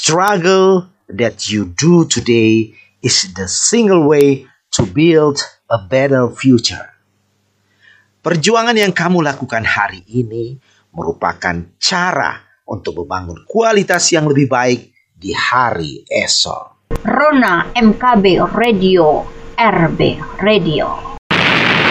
struggle that you do today is the single way to build a better future. Perjuangan yang kamu lakukan hari ini merupakan cara untuk membangun kualitas yang lebih baik di hari esok. Rona MKB Radio, RB Radio.